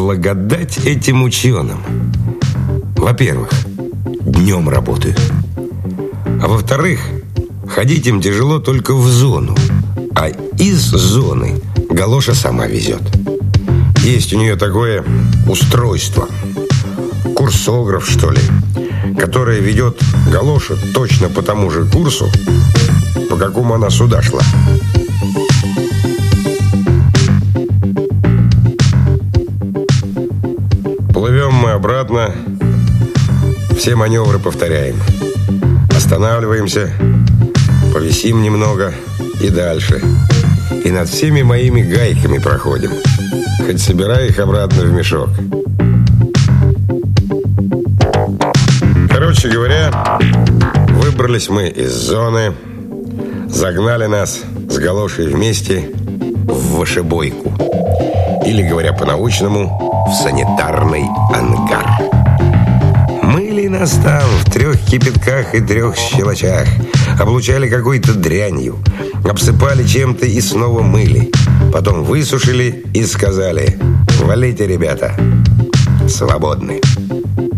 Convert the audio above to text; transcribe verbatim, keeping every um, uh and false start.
благодать этим ученым. Во-первых, днем работают. А во-вторых, ходить им тяжело только в зону. А из зоны галоша сама везет. Есть у нее такое устройство, курсограф, что ли, которое ведет галошу точно по тому же курсу, по какому она сюда шла. Плывем мы обратно, все маневры повторяем. Останавливаемся, повисим немного и дальше. И над всеми моими гайками проходим. Хоть собирай их обратно в мешок. Короче говоря, выбрались мы из зоны, загнали нас с галошей вместе в вошебойку. Или, говоря по-научному, в санитарный ангар. Мыли нас там в трех кипятках и трех щелочах, облучали какой-то дрянью, обсыпали чем-то и снова мыли. Потом высушили и сказали: «Валите, ребята, свободны».